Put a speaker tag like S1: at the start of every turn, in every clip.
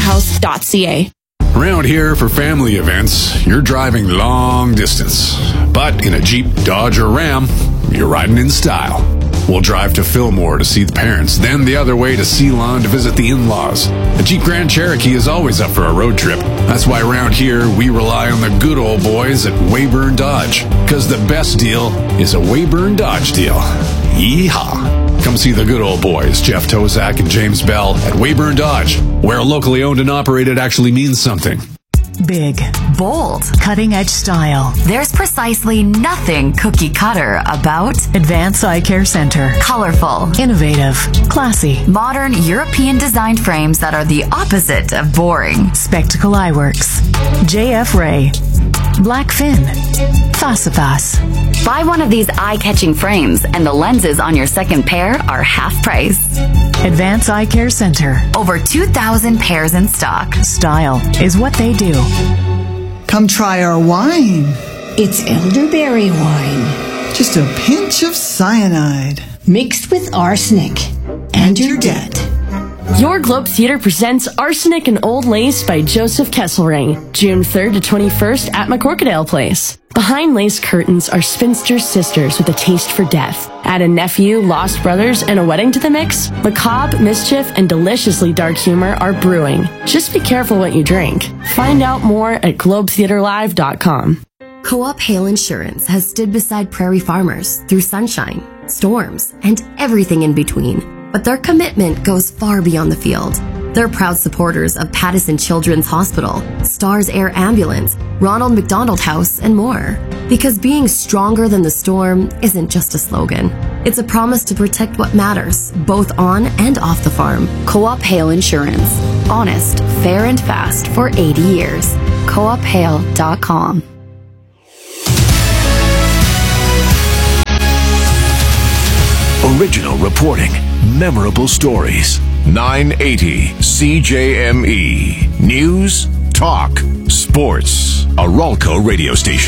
S1: warehouse.ca.
S2: Around here for family events, you're driving long distance. But in a Jeep, Dodge, or Ram, you're riding in style. We'll drive to Fillmore to see the parents, then the other way to Ceylon to visit the in-laws. A Jeep Grand Cherokee is always up for a road trip. That's why around here, we rely on the good old boys at Weyburn Dodge. Because the best deal is a Weyburn Dodge deal. Yeehaw! Come see the good old boys, Jeff Tozak and James Bell, at Weyburn Dodge, where locally owned and operated actually means something.
S3: Big,
S4: bold,
S3: cutting-edge style.
S4: There's precisely nothing cookie cutter about
S3: Advance Eye Care Center.
S4: Colorful,
S3: innovative, classy,
S4: modern European designed frames that are the opposite of boring.
S3: Spectacle Eyeworks, JF Ray, Blackfin, Fasifas.
S4: Buy one of these eye-catching frames and the lenses on your second pair are half price.
S3: Advance Eye Care Center.
S4: Over 2,000 pairs in stock.
S3: Style is what they do.
S5: Come try our wine.
S6: It's elderberry wine.
S5: Just a pinch of cyanide.
S6: Mixed with arsenic. And you're dead.
S1: Your Globe Theatre presents Arsenic and Old Lace by Joseph Kesselring, June 3rd to 21st at McCorkadale Place. Behind lace curtains are spinster sisters with a taste for death. Add a nephew, lost brothers, and a wedding to the mix? Macabre, mischief, and deliciously dark humor are brewing. Just be careful what you drink. Find out more at globetheaterlive.com.
S7: Co-op Hail Insurance has stood beside prairie farmers through sunshine, storms, and everything in between. But their commitment goes far beyond the field. They're proud supporters of Pattison Children's Hospital, Stars Air Ambulance, Ronald McDonald House, and more. Because being stronger than the storm isn't just a slogan. It's a promise to protect what matters, both on and off the farm.
S4: Co-op Hail Insurance. Honest, fair, and fast for 80 years. CoopHail.com.
S8: Original reporting, memorable stories. 980 CJME. News, talk, sports. A Ralco radio station.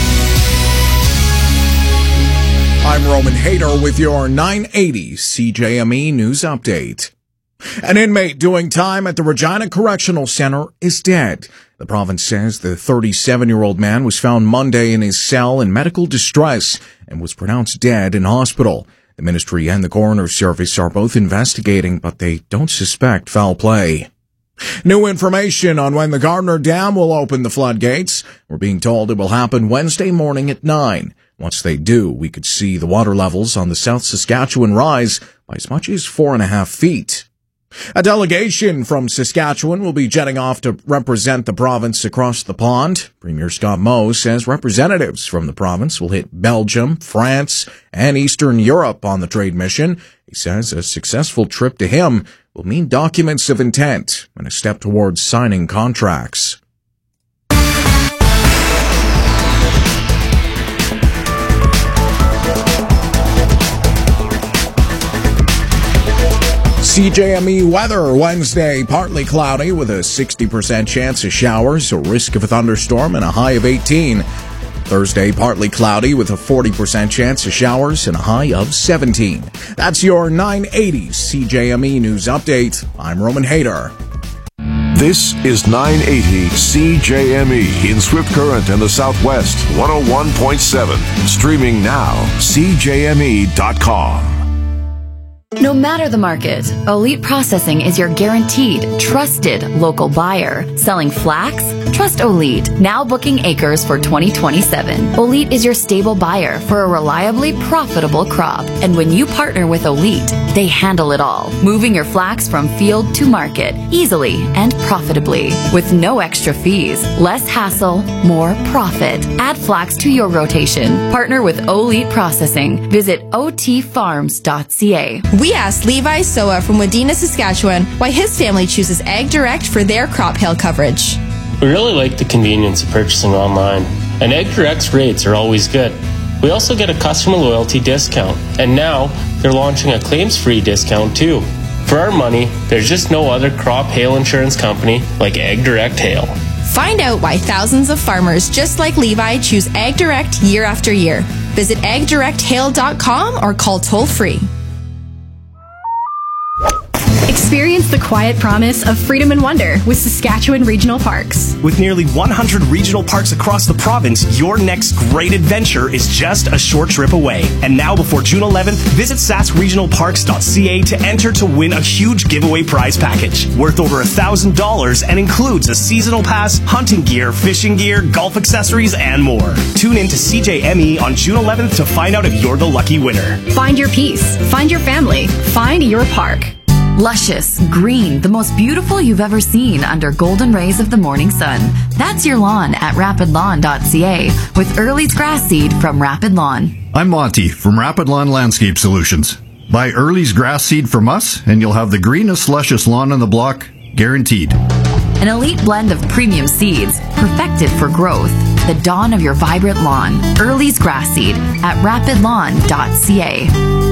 S9: I'm Roman Hader with your 980 CJME News Update. An inmate doing time at the Regina Correctional Center is dead. The province says the 37-year-old man was found Monday in his cell in medical distress and was pronounced dead in hospital. The ministry and the coroner's service are both investigating, but they don't suspect foul play. New information on when the Gardner Dam will open the floodgates. We're being told it will happen Wednesday morning at 9. Once they do, we could see the water levels on the South Saskatchewan rise by as much as 4.5 feet. A delegation from Saskatchewan will be jetting off to represent the province across the pond. Premier Scott Moe says representatives from the province will hit Belgium, France, and Eastern Europe on the trade mission. He says a successful trip to him will mean documents of intent and a step towards signing contracts. CJME weather Wednesday, partly cloudy with a 60% chance of showers, a risk of a thunderstorm, and a high of 18. Thursday, partly cloudy with a 40% chance of showers and a high of 17. That's your 980 CJME News Update. I'm Roman Hader.
S8: This is 980 CJME in Swift Current and the Southwest, 101.7. Streaming now, CJME.com.
S4: No matter the market, Elite Processing is your guaranteed, trusted local buyer. Selling flax? Trust Elite. Now booking acres for 2027. Elite is your stable buyer for a reliably profitable crop. And when you partner with Elite, they handle it all, moving your flax from field to market easily and profitably. With no extra fees, less hassle, more profit. Add flax to your rotation. Partner with Elite Processing. Visit otfarms.ca.
S10: We asked Levi Soa from Wadena, Saskatchewan, why his family chooses Ag Direct for their crop hail coverage.
S11: We really like the convenience of purchasing online, and Ag Direct's rates are always good. We also get a customer loyalty discount, and now they're launching a claims-free discount too. For our money, there's just no other crop hail insurance company like Ag Direct Hail.
S10: Find out why thousands of farmers just like Levi choose Ag Direct year after year. Visit agdirecthail.com or call toll-free.
S12: Experience the quiet promise of freedom and wonder with Saskatchewan Regional Parks.
S13: With nearly 100 regional parks across the province, your next great adventure is just a short trip away. And now before June 11th, visit saskregionalparks.ca to enter to win a huge giveaway prize package worth over $1,000 and includes a seasonal pass, hunting gear, fishing gear, golf accessories, and more. Tune in to CJME on June 11th to find out if you're the lucky winner.
S12: Find your peace. Find your family. Find your park.
S4: Luscious, green, the most beautiful you've ever seen under golden rays of the morning sun. That's your lawn at rapidlawn.ca with Early's grass seed from Rapid Lawn.
S14: I'm Monty from Rapid Lawn Landscape Solutions. Buy Early's grass seed from us and you'll have the greenest, luscious lawn on the block, guaranteed.
S4: An elite blend of premium seeds, perfected for growth. The dawn of your vibrant lawn. Early's grass seed at rapidlawn.ca.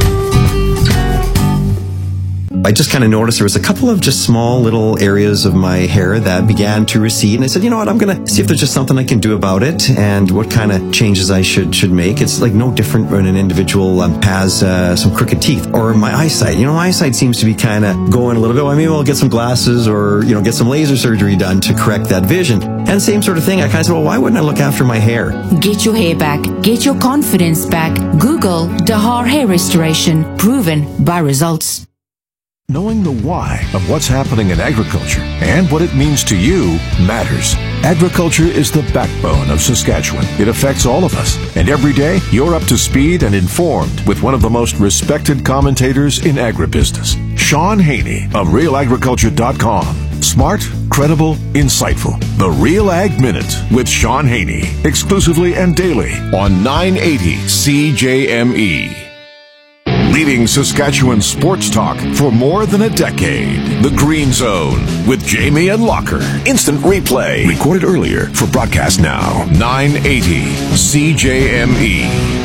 S15: I just kind of noticed there was a couple of just small little areas of my hair that began to recede. And I said, you know what, I'm going to see if there's just something I can do about it and what kind of changes I should make. It's like no different when an individual has some crooked teeth or my eyesight. You know, my eyesight seems to be kind of going a little bit. Well, maybe I'll get some glasses or, you know, get some laser surgery done to correct that vision. And same sort of thing. I kind of said, well, why wouldn't I look after my hair?
S16: Get your hair back. Get your confidence back. Google Dahar Hair Restoration. Proven by results.
S8: Knowing the why of what's happening in agriculture and what it means to you matters. Agriculture is the backbone of Saskatchewan. It affects all of us. And every day, you're up to speed and informed with one of the most respected commentators in agribusiness, Sean Haney of RealAgriculture.com. Smart, credible, insightful. The Real Ag Minute with Sean Haney. Exclusively and daily on 980 CJME. Leading Saskatchewan sports talk for more than a decade. The Green Zone with Jamie and Locker. Instant replay. Recorded earlier for broadcast now. 980 CJME.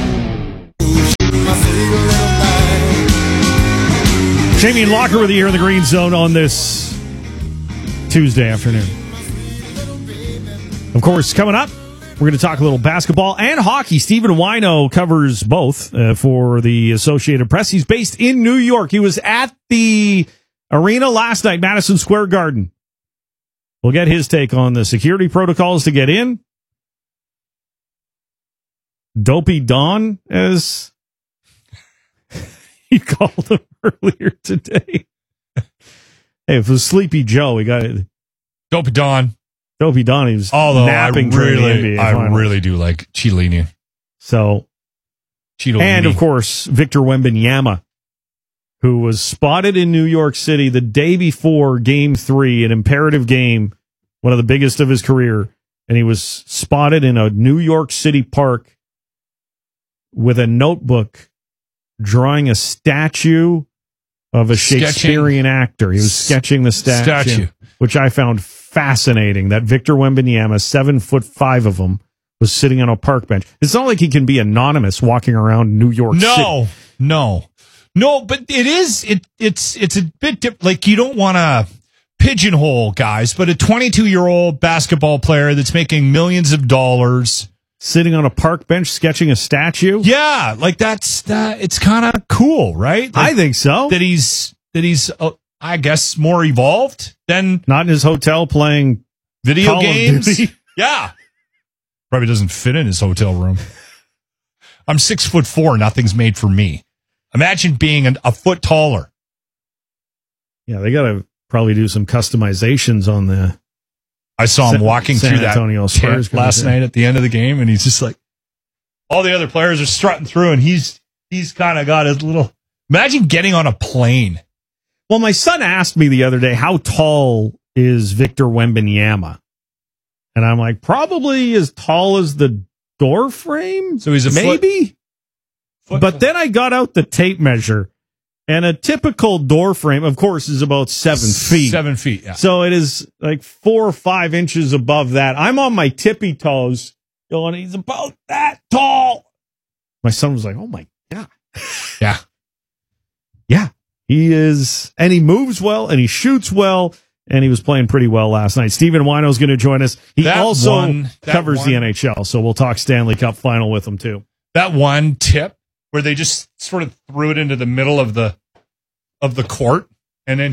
S17: Jamie and Locker with you here in the Green Zone on this Tuesday afternoon. Of course, coming up, we're going to talk a little basketball and hockey. Stephen Wino covers both for the Associated Press. He's based in New York. He was at the arena last night, Madison Square Garden. We'll get his take on the security protocols to get in. Dopey Don, as he called him earlier today. Hey, if it was Sleepy Joe, we got it.
S18: Dopey Don.
S17: Dopey Don, he was napping during the NBA
S18: I
S17: finals.
S18: really do like Cheeto.
S17: So,
S18: Cheeto
S17: and of course, Victor Wembanyama, who was spotted in New York City the day before Game 3, an imperative game, one of the biggest of his career, and he was spotted in a New York City park with a notebook drawing a statue of a Shakespearean actor. He was sketching the statue, which I found fascinating. That Victor Wembanyama, 7'5" of him, was sitting on a park bench. It's not like he can be anonymous walking around New York City.
S18: No, but it's a bit different. Like, you don't want to pigeonhole guys, but a 22-year-old basketball player that's making millions of dollars
S17: sitting on a park bench sketching a statue.
S18: Yeah, like it's kind of cool, right? Like,
S17: I think so.
S18: That he's I guess more evolved than
S17: not in his hotel playing
S18: video
S17: Call
S18: games. Yeah, probably doesn't fit in his hotel room. I'm 6'4". Nothing's made for me. Imagine being a foot taller.
S17: Yeah, they got to probably do some customizations on the.
S18: I saw him walking
S17: San
S18: through that
S17: Antonio Spurs
S18: last night at the end of the game, and he's just like, all the other players are strutting through, and he's kind of got his little. Imagine getting on a plane.
S17: Well, my son asked me the other day, how tall is Victor Wembanyama? And I'm like, probably as tall as the door frame.
S18: So he's a
S17: maybe. But then I got out the tape measure, and a typical door frame, of course, is about 7 feet.
S18: 7 feet, yeah.
S17: So it is like 4 or 5 inches above that. I'm on my tippy toes going, he's about that tall. My son was like, oh my God.
S18: Yeah.
S17: Yeah. He is, and he moves well, and he shoots well, and he was playing pretty well last night. Stephen Wino is going to join us. He also covers the NHL, so we'll talk Stanley Cup final with him, too.
S18: That one tip where they just sort of threw it into the middle of the court, and then he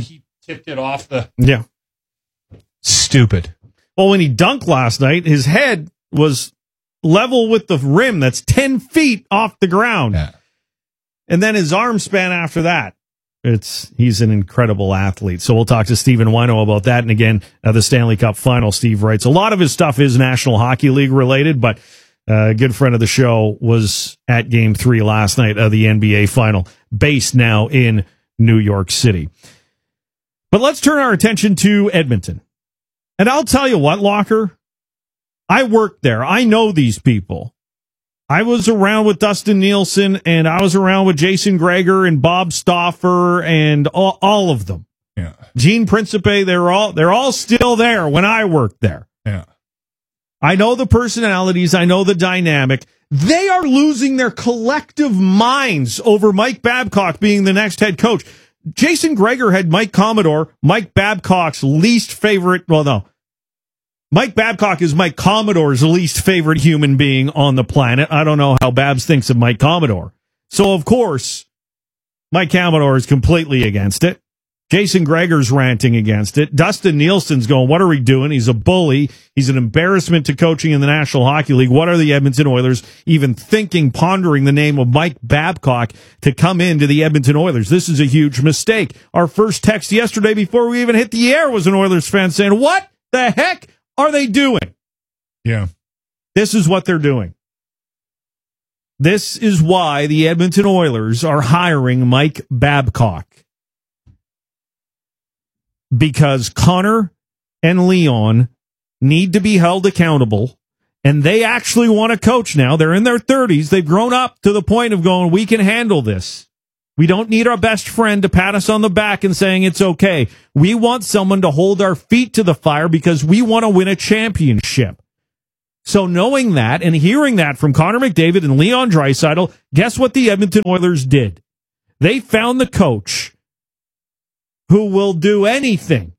S18: tipped it off the...
S17: Yeah.
S18: Stupid.
S17: Well, when he dunked last night, his head was level with the rim. That's 10 feet off the ground.
S18: Yeah.
S17: And then his arm span after that. He's an incredible athlete. So we'll talk to Stephen Wino about that. And again, the Stanley Cup final, Steve writes. A lot of his stuff is National Hockey League related, but a good friend of the show was at Game 3 last night of the NBA final, based now in New York City. But let's turn our attention to Edmonton. And I'll tell you what, Locker, I worked there. I know these people. I was around with Dustin Nielsen, and I was around with Jason Greger and Bob Stauffer and all of them.
S18: Yeah.
S17: Gene Principe, they're all still there when I worked there.
S18: Yeah.
S17: I know the personalities. I know the dynamic. They are losing their collective minds over Mike Babcock being the next head coach. Jason Greger had Mike Commodore, Mike Babcock's least favorite. Well, no. Mike Babcock is Mike Commodore's least favorite human being on the planet. I don't know how Babs thinks of Mike Commodore. So, of course, Mike Commodore is completely against it. Jason Greger's ranting against it. Dustin Nielsen's going, what are we doing? He's a bully. He's an embarrassment to coaching in the National Hockey League. What are the Edmonton Oilers even pondering the name of Mike Babcock to come into the Edmonton Oilers? This is a huge mistake. Our first text yesterday before we even hit the air was an Oilers fan saying, what the heck are they doing?
S18: Yeah.
S17: This is what they're doing. This is why the Edmonton Oilers are hiring Mike Babcock. Because Connor and Leon need to be held accountable, and they actually want to coach now. They're in their 30s. They've grown up to the point of going, we can handle this. We don't need our best friend to pat us on the back and saying it's okay. We want someone to hold our feet to the fire because we want to win a championship. So knowing that and hearing that from Connor McDavid and Leon Draisaitl, guess what the Edmonton Oilers did? They found the coach who will do anything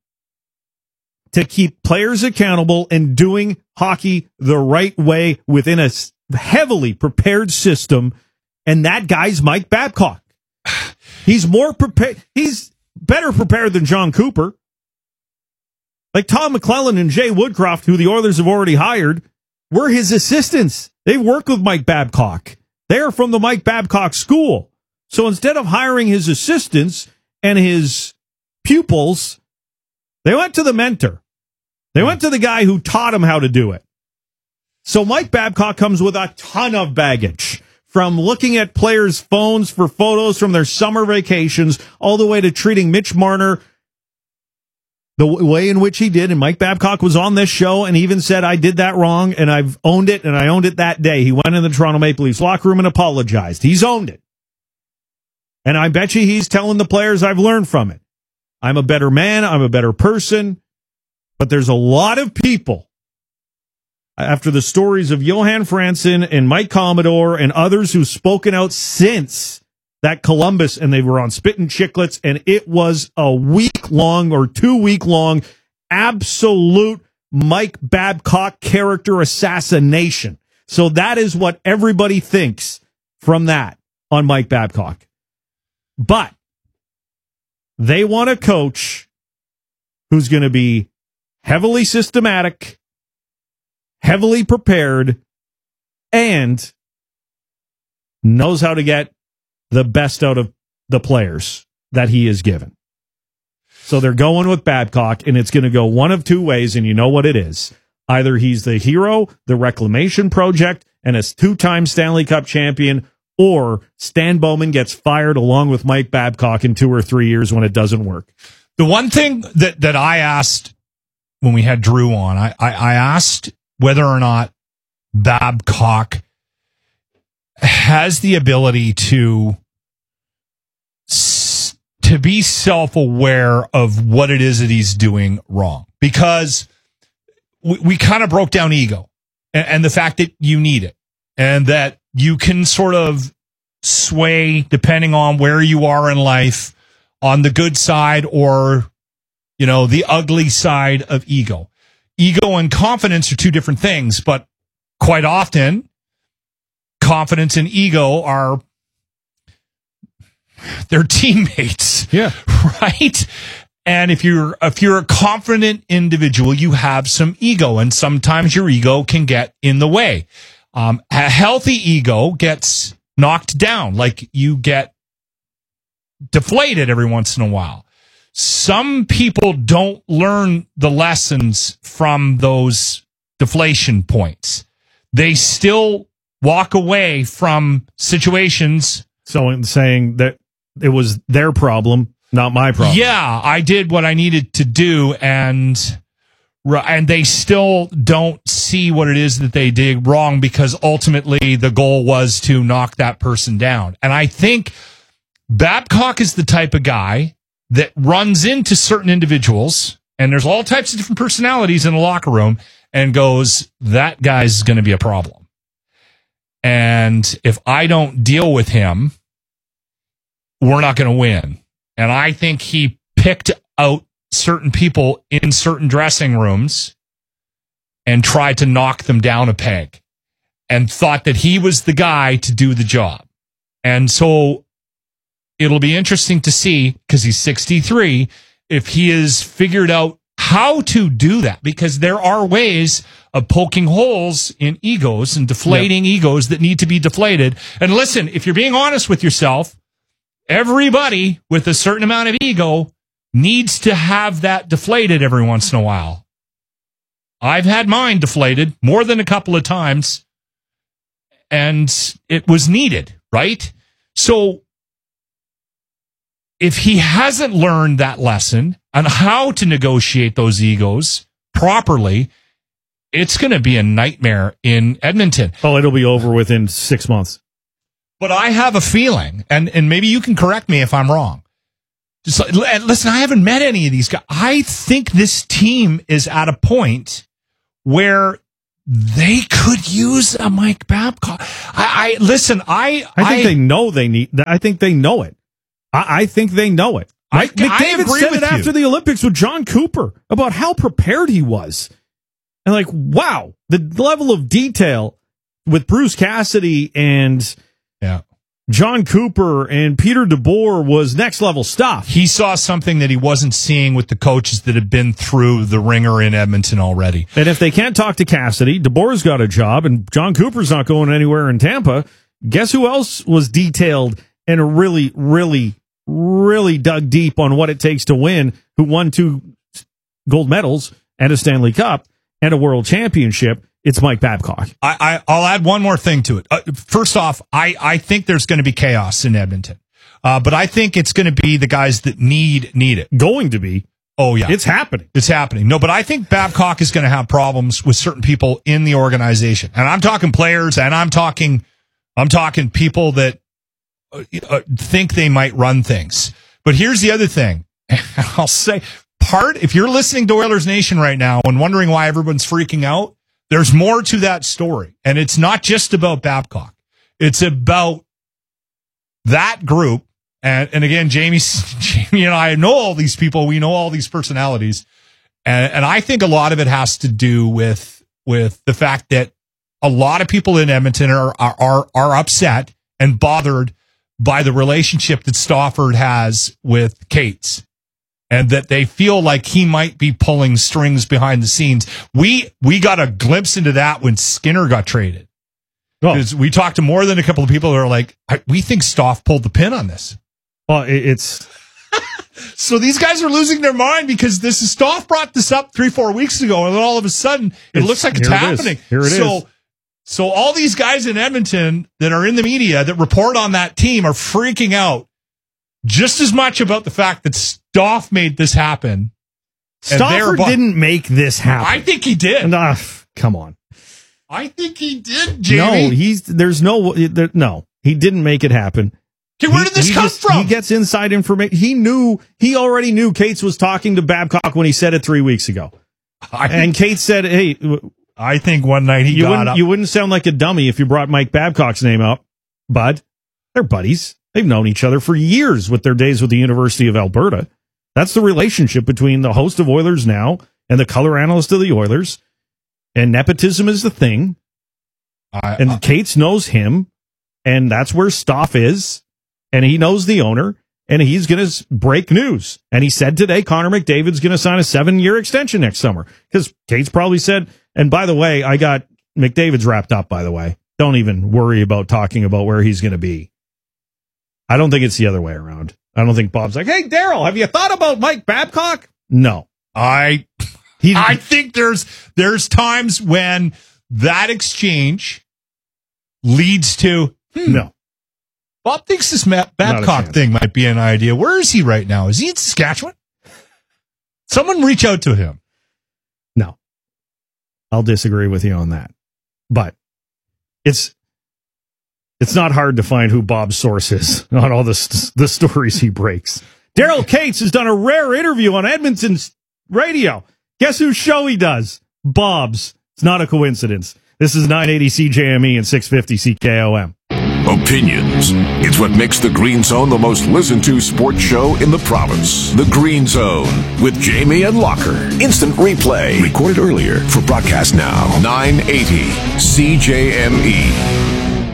S17: to keep players accountable and doing hockey the right way within a heavily prepared system, and that guy's Mike Babcock. He's more prepared. He's better prepared than John Cooper. Like Tom McClellan and Jay Woodcroft, who the Oilers have already hired, were his assistants. They work with Mike Babcock. They're from the Mike Babcock school. So instead of hiring his assistants and his pupils, they went to the mentor. They went to the guy who taught him how to do it. So Mike Babcock comes with a ton of baggage, from looking at players' phones for photos from their summer vacations all the way to treating Mitch Marner the way in which he did. And Mike Babcock was on this show and even said, I did that wrong and I've owned it, and I owned it that day. He went in the Toronto Maple Leafs locker room and apologized. He's owned it. And I bet you he's telling the players, I've learned from it. I'm a better man. I'm a better person. But there's a lot of people, after the stories of Johan Franzen and Mike Commodore and others who've spoken out since that Columbus, and they were on Spittin' Chicklets, and it was a week-long or 2-week-long absolute Mike Babcock character assassination. So that is what everybody thinks from that on Mike Babcock. But they want a coach who's going to be heavily systematic, heavily prepared, and knows how to get the best out of the players that he is given. So they're going with Babcock, and it's going to go one of two ways, and you know what it is. Either he's the hero, the reclamation project, and a 2-time Stanley Cup champion, or Stan Bowman gets fired along with Mike Babcock in 2 or 3 years when it doesn't work.
S18: The one thing that I asked when we had Drew on, I asked whether or not Babcock has the ability to be self-aware of what it is that he's doing wrong. Because we kind of broke down ego and the fact that you need it, and that you can sort of sway depending on where you are in life, on the good side or, you know, the ugly side of ego. Ego and confidence are two different things, but quite often confidence and ego are their teammates.
S17: Yeah.
S18: Right? And if you're a confident individual, you have some ego, and sometimes your ego can get in the way. A healthy ego gets knocked down, like you get deflated every once in a while. Some people don't learn the lessons from those deflation points. They still walk away from situations.
S17: So saying that it was their problem, not my problem.
S18: Yeah, I did what I needed to do, and they still don't see what it is that they did wrong, because ultimately the goal was to knock that person down. And I think Babcock is the type of guy that runs into certain individuals, and there's all types of different personalities in the locker room, and goes, that guy's going to be a problem. And if I don't deal with him, we're not going to win. And I think he picked out certain people in certain dressing rooms and tried to knock them down a peg and thought that he was the guy to do the job. And so it'll be interesting to see, because he's 63, if he has figured out how to do that, because there are ways of poking holes in egos and deflating egos that need to be deflated. And listen, if you're being honest with yourself, everybody with a certain amount of ego needs to have that deflated every once in a while. I've had mine deflated more than a couple of times, and it was needed, right? So if he hasn't learned that lesson on how to negotiate those egos properly, it's going to be a nightmare in Edmonton.
S17: Oh, it'll be over within 6 months.
S18: But I have a feeling, and maybe you can correct me if I'm wrong. Just listen, I haven't met any of these guys. I think this team is at a point where they could use a Mike Babcock. I
S17: think they know they need. I think they know it. I think they know it. Mike McDavid said it after the Olympics with John Cooper about how prepared he was, and like, wow, the level of detail with Bruce Cassidy and John Cooper and Peter DeBoer was next level stuff.
S18: He saw something that he wasn't seeing with the coaches that had been through the ringer in Edmonton already.
S17: And if they can't talk to Cassidy, DeBoer's got a job, and John Cooper's not going anywhere in Tampa. Guess who else was detailed and really, really, really dug deep on what it takes to win, who won 2 gold medals and a Stanley Cup and a world championship? It's Mike Babcock.
S18: I'll add one more thing to it. First off, I think there's going to be chaos in Edmonton. But I think it's going to be the guys that need it.
S17: Going to be.
S18: Oh, yeah.
S17: It's happening.
S18: It's happening. No, but I think Babcock is going to have problems with certain people in the organization. And I'm talking players, and I'm talking people that think they might run things. But here's the other thing. I'll say, if you're listening to Oilers Nation right now and wondering why everyone's freaking out, there's more to that story. And it's not just about Babcock. It's about that group. And again, Jamie and I know all these people. We know all these personalities. And I think a lot of it has to do with the fact that a lot of people in Edmonton are upset and bothered by the relationship that Stauffer has with Cates, and that they feel like he might be pulling strings behind the scenes. We got a glimpse into that when Skinner got traded. Because we talked to more than a couple of people that are like, we think Stauf pulled the pin on this.
S17: Well, it's...
S18: So these guys are losing their mind because Stauf brought this up 3-4 weeks ago, and then all of a sudden it looks like it's happening.
S17: Here it is.
S18: So all these guys in Edmonton that are in the media that report on that team are freaking out just as much about the fact that Stauf made this happen.
S17: Stauffer didn't make this happen.
S18: I think he did.
S17: Come on.
S18: I think he did, Jamie.
S17: No, he didn't make it happen.
S18: Okay, where did this come from?
S17: He gets inside information. He already knew Cates was talking to Babcock when he said it 3 weeks ago. And Cates said, hey,
S18: I think one night he got up.
S17: You wouldn't sound like a dummy if you brought Mike Babcock's name up, bud. They're buddies. They've known each other for years with their days with the University of Alberta. That's the relationship between the host of Oilers Now and the color analyst of the Oilers. And nepotism is the thing. And Cates knows him. And that's where Stauf is. And he knows the owner. and he's going to break news. And he said today Connor McDavid's going to sign a 7-year extension next summer, because Kate's probably said, and by the way, I got McDavid's wrapped up, by the way. Don't even worry about talking about where he's going to be. I don't think it's the other way around. I don't think Bob's like, hey, Daryl, have you thought about Mike Babcock? No.
S18: I think there's times when that exchange leads to
S17: no.
S18: Bob thinks this Babcock thing might be an idea. Where is he right now? Is he in Saskatchewan? Someone reach out to him.
S17: No. I'll disagree with you on that. But it's not hard to find who Bob's source is on all the stories he breaks. Daryl Cates has done a rare interview on Edmonton's radio. Guess whose show he does? Bob's. It's not a coincidence. This is 980 CJME and 650 CKOM.
S8: Opinions. It's what makes the Green Zone the most listened to sports show in the province. The Green Zone with Jamie and Locker. Instant replay. Recorded earlier for broadcast now. 980 CJME.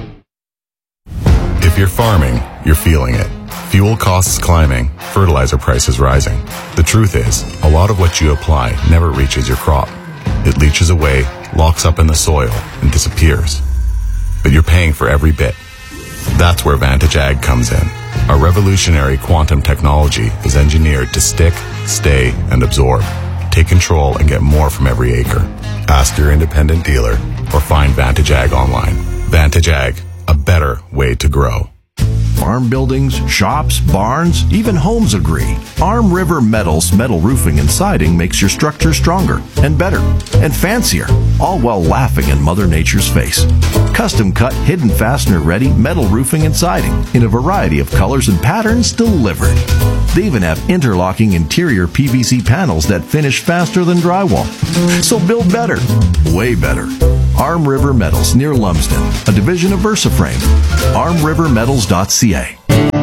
S19: If you're farming, you're feeling it. Fuel costs climbing, fertilizer prices rising. The truth is, a lot of what you apply never reaches your crop. It leaches away, locks up in the soil, and disappears. But you're paying for every bit. That's where Vantage Ag comes in. Our revolutionary quantum technology is engineered to stick, stay, and absorb. Take control and get more from every acre. Ask your independent dealer or find Vantage Ag online. Vantage Ag, a better way to grow.
S8: Farm buildings, shops, barns, even homes agree. Arm River Metals metal roofing and siding makes your structure stronger and better and fancier, all while laughing in Mother Nature's face. Custom cut, hidden fastener ready metal roofing and siding in a variety of colors and patterns delivered. They even have interlocking interior PVC panels that finish faster than drywall. So build better, way better. Arm River Metals near Lumsden, a division of VersaFrame. ArmRiverMetals.ca.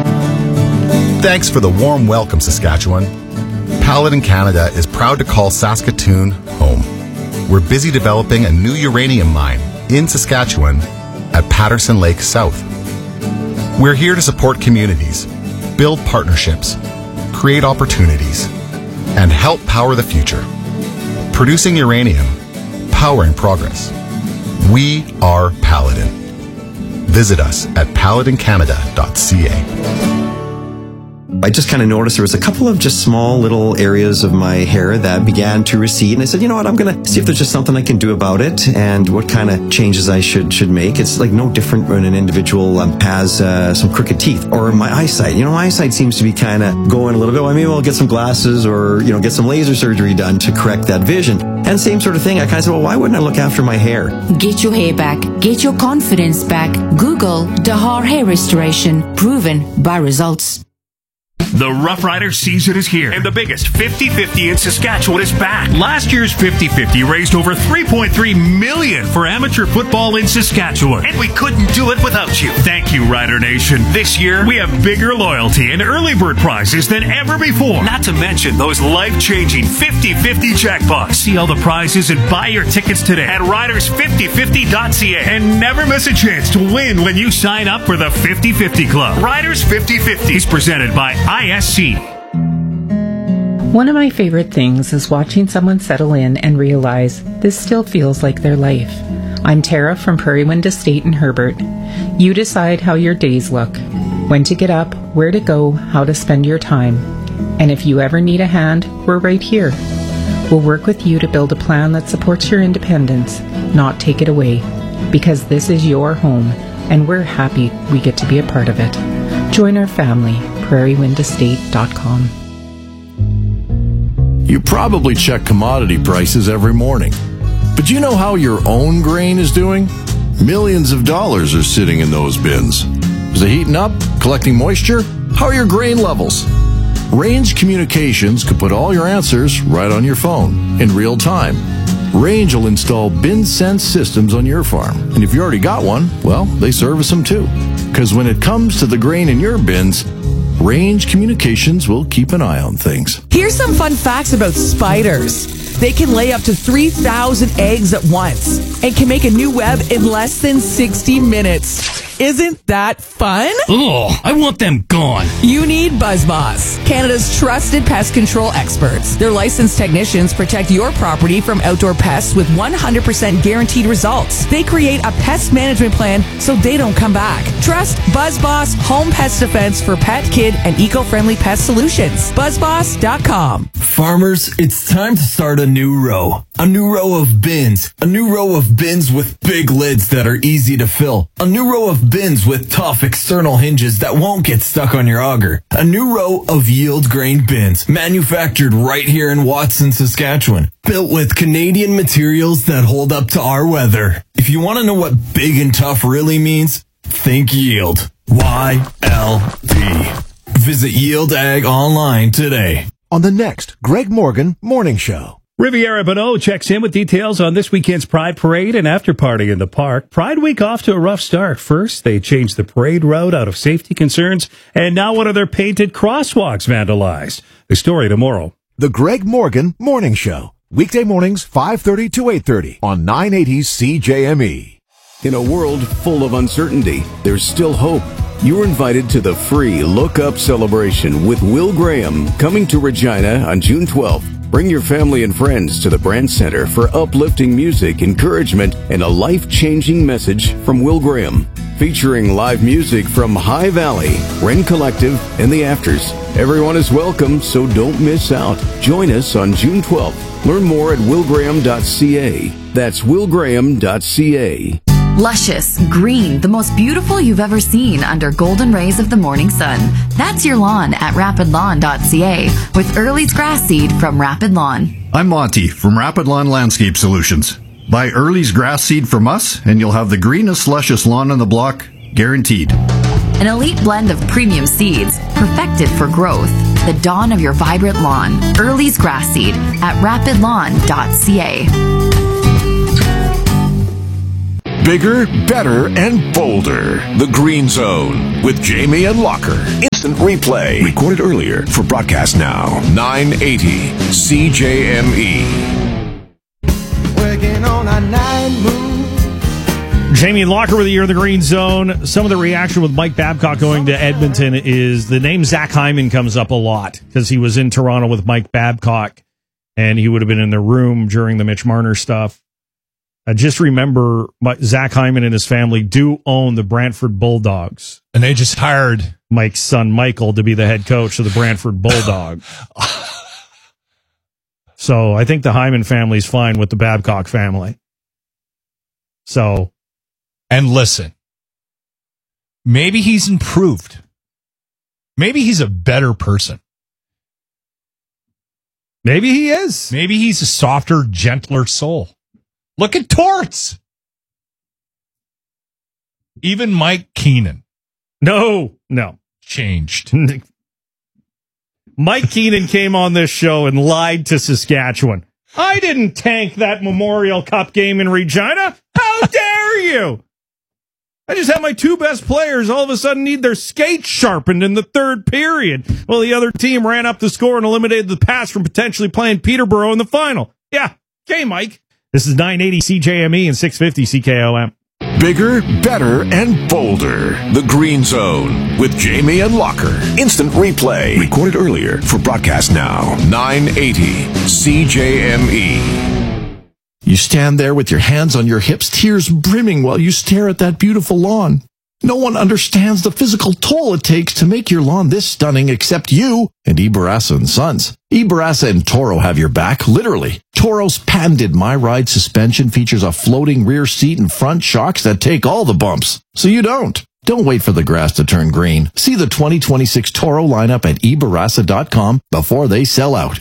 S19: Thanks for the warm welcome, Saskatchewan. Paladin Canada is proud to call Saskatoon home. We're busy developing a new uranium mine in Saskatchewan at Patterson Lake South. We're here to support communities, build partnerships, create opportunities, and help power the future. Producing uranium, powering progress. We are Paladin. Visit us at paladincanada.ca.
S15: I just kind of noticed there was a couple of just small little areas of my hair that began to recede, and I said, you know what, I'm going to see if there's just something I can do about it and what kind of changes I should make. It's like no different when an individual has some crooked teeth or my eyesight. You know, my eyesight seems to be kind of going a little bit. Well, maybe I'll get some glasses or, you know, get some laser surgery done to correct that vision. And same sort of thing. I kind of said, well, why wouldn't I look after my hair?
S16: Get your hair back. Get your confidence back. Google Dahar Hair Restoration. Proven by results.
S20: The Rough Rider season is here, and the biggest 50-50 in Saskatchewan is back. Last year's 50-50 raised over $3.3 million for amateur football in Saskatchewan, and we couldn't do it without you. Thank you, Rider Nation. This year, we have bigger loyalty and early bird prizes than ever before. Not to mention those life-changing 50-50 jackpots. See all the prizes and buy your tickets today at riders5050.ca, and never miss a chance to win when you sign up for the 50-50 Club. Riders 50-50 is presented by ISC.
S21: One of my favorite things is watching someone settle in and realize this still feels like their life. I'm Tara from Prairie Wind Estate in Herbert. You decide how your days look, when to get up, where to go, how to spend your time. And if you ever need a hand, we're right here. We'll work with you to build a plan that supports your independence, not take it away. Because this is your home, and we're happy we get to be a part of it. Join our family, prairiewindestate.com.
S8: You probably check commodity prices every morning. But you know how your own grain is doing? Millions of dollars are sitting in those bins. Is it heating up? Collecting moisture? How are your grain levels? Range Communications could put all your answers right on your phone in real time. Range will install BinSense systems on your farm. And if you already got one, well, they service them too. Because when it comes to the grain in your bins, Range Communications will keep an eye on things.
S22: Here's some fun facts about spiders. They can lay up to 3,000 eggs at once and can make a new web in less than 60 minutes. Isn't that fun?
S2: Ugh, I want them gone.
S22: You need BuzzBoss, Canada's trusted pest control experts. Their licensed technicians protect your property from outdoor pests with 100% guaranteed results. They create a pest management plan so they don't come back. Trust BuzzBoss Home Pest Defense for pet, kid, and eco-friendly pest solutions. BuzzBoss.com.
S3: Farmers, it's time to start a new row. A new row of bins. A new row of bins with big lids that are easy to fill. A new row of bins with tough external hinges that won't get stuck on your auger. A new row of yield grain bins, manufactured right here in Watson, Saskatchewan. Built with Canadian materials that hold up to our weather. If you want to know what big and tough really means, think yield. YLD. Visit Yield Ag online today.
S8: On the next Greg Morgan Morning Show.
S23: Riviera Bonneau checks in with details on this weekend's Pride Parade and after party in the park. Pride Week off to a rough start. First, they changed the parade route out of safety concerns, and now one of their painted crosswalks vandalized. The story tomorrow.
S8: The Greg Morgan Morning Show. Weekday mornings, 5:30 to 8:30 on 980 CJME.
S24: In a world full of uncertainty, there's still hope. You're invited to the free Look Up celebration with Will Graham coming to Regina on June 12th. Bring your family and friends to the Brand Center for uplifting music, encouragement, and a life-changing message from Will Graham. Featuring live music from High Valley, Wren Collective, and The Afters. Everyone is welcome, so don't miss out. Join us on June 12th. Learn more at willgraham.ca. That's willgraham.ca.
S4: Luscious, green, the most beautiful you've ever seen under golden rays of the morning sun. That's your lawn at rapidlawn.ca with Early's grass seed from Rapid Lawn.
S14: I'm Monty from Rapid Lawn Landscape Solutions. Buy Early's grass seed from us and you'll have the greenest, luscious lawn on the block, guaranteed.
S4: An elite blend of premium seeds, perfected for growth. The dawn of your vibrant lawn. Early's grass seed at rapidlawn.ca.
S8: Bigger, better, and bolder. The Green Zone with Jamie and Locker. Instant replay. Recorded earlier for broadcast now. 980 CJME.
S25: Working on a night move.
S17: Jamie and Locker with you in the Green Zone. Some of the reaction with Mike Babcock going to Edmonton is the name Zach Hyman comes up a lot because he was in Toronto with Mike Babcock and he would have been in the room during the Mitch Marner stuff. Just remember, Zach Hyman and his family do own the Brantford Bulldogs.
S18: And they just hired
S17: Mike's son, Michael, to be the head coach of the Brantford Bulldogs. So I think the Hyman family's fine with the Babcock family. So.
S18: And listen, maybe he's improved. Maybe he's a better person.
S17: Maybe he is.
S18: Maybe he's a softer, gentler soul. Look at Torts. Even Mike Keenan.
S17: No.
S18: Changed.
S17: Mike Keenan came on this show and lied to Saskatchewan. I didn't tank that Memorial Cup game in Regina. How dare you? I just had my two best players all of a sudden need their skates sharpened in the third period. Well, the other team ran up the score and eliminated the Pats from potentially playing Peterborough in the final. Yeah. Okay, Mike. This is 980 CJME and 650 CKOM.
S8: Bigger, better, and bolder. The Green Zone with Jamie and Locker. Instant replay. Recorded earlier for broadcast now. 980 CJME.
S26: You stand there with your hands on your hips, tears brimming while you stare at that beautiful lawn. No one understands the physical toll it takes to make your lawn this stunning except you and Ibarasa & Sons. Ibarasa and Toro have your back, literally. Toro's patented My Ride suspension features a floating rear seat and front shocks that take all the bumps, so you don't. Don't wait for the grass to turn green. See the 2026 Toro lineup at Ibarasa.com before they sell out.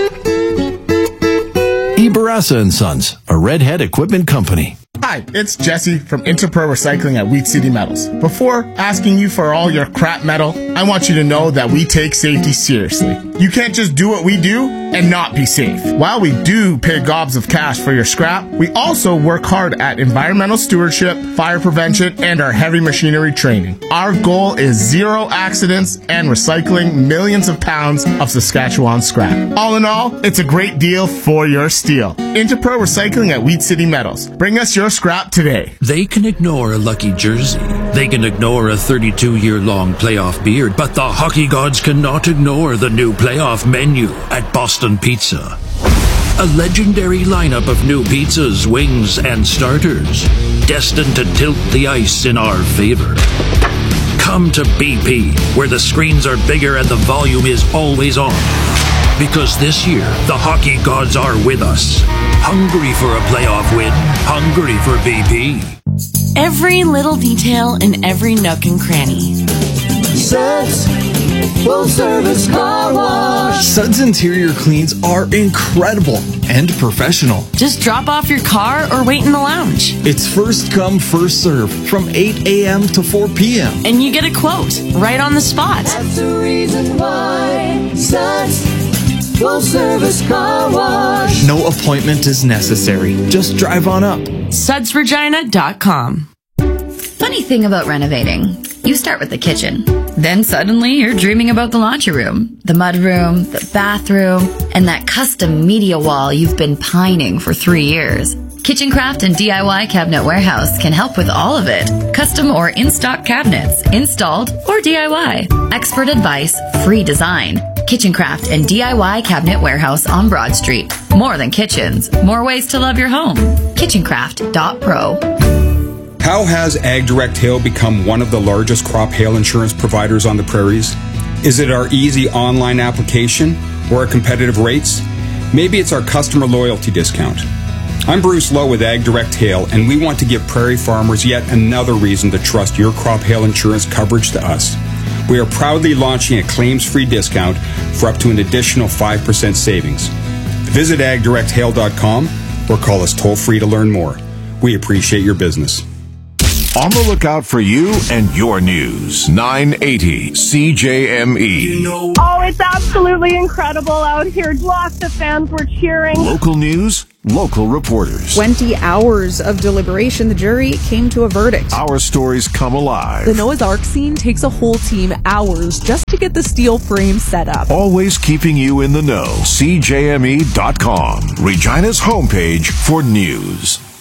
S26: Ibarasa & Sons, a Redhead equipment company.
S27: Hi, it's Jesse from Interpro Recycling at Wheat City Metals. Before asking you for all your crap metal, I want you to know that we take safety seriously. You can't just do what we do and not be safe. While we do pay gobs of cash for your scrap, we also work hard at environmental stewardship, fire prevention, and our heavy machinery training. Our goal is zero accidents and recycling millions of pounds of Saskatchewan scrap. All in all, it's a great deal for your steel. Interpro Recycling at Wheat City Metals. Bring us your scrap today.
S1: They can ignore a lucky jersey. They can ignore a 32-year-long playoff beard, but the hockey gods cannot ignore the new playoff menu at Boston Pizza. A legendary lineup of new pizzas, wings, and starters, destined to tilt the ice in our favor. Come to BP, where the screens are bigger and the volume is always on. Because this year, the hockey gods are with us. Hungry for a playoff win. Hungry for BP.
S5: Every little detail in every nook and cranny.
S25: Suds Full Service Car Wash.
S3: Suds interior cleans are incredible and professional.
S5: Just drop off your car or wait in the lounge.
S3: It's first come, first serve from 8 a.m. to 4 p.m.
S5: And you get a quote right on the spot.
S25: That's the reason why Suds Full Service Car Wash.
S3: No appointment is necessary. Just drive on up.
S5: SudsRegina.com.
S4: Funny thing about renovating, you start with the kitchen. Then suddenly you're dreaming about the laundry room, the mudroom, the bathroom, and that custom media wall you've been pining for 3 years. KitchenCraft and DIY Cabinet Warehouse can help with all of it. Custom or in-stock cabinets, installed or DIY. Expert advice, free design. KitchenCraft and DIY Cabinet Warehouse on Broad Street. More than kitchens, more ways to love your home. KitchenCraft.pro.
S6: How has AgDirect Hail become one of the largest crop hail insurance providers on the prairies? Is it our easy online application or our competitive rates? Maybe it's our customer loyalty discount. I'm Bruce Lowe with AgDirect Hail, and we want to give prairie farmers yet another reason to trust your crop hail insurance coverage to us. We are proudly launching a claims-free discount for up to an additional 5% savings. Visit agdirecthail.com or call us toll-free to learn more. We appreciate your business.
S8: On the lookout for you and your news. 980 CJME.
S7: Oh, it's absolutely incredible out here. Lots of fans were cheering.
S8: Local news, local reporters.
S9: 20 hours of deliberation, the jury came to a verdict.
S8: Our stories come alive.
S10: The Noah's Ark scene takes a whole team hours just to get the steel frame set up.
S8: Always keeping you in the know. CJME.com, Regina's homepage for news.